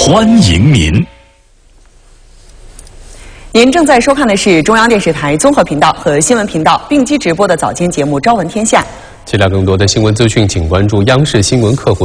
欢迎您。 您正在收看的是中央电视台综合频道和新闻频道并机直播的早间节目《朝闻天下》。 期待更多的新闻资讯，请关注央视新闻客户